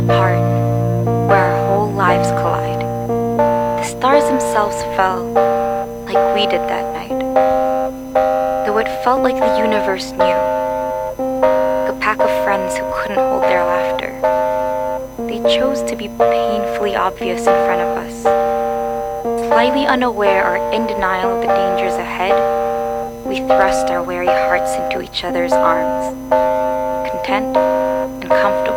apart, where our whole lives collide. The stars themselves fell, like we did that night. Though it felt like the universe knew, like a pack of friends who couldn't hold their laughter. They chose to be painfully obvious in front of us, slightly unaware or in denial of the dangers ahead. We thrust our weary hearts into each other's arms, content and comfortable.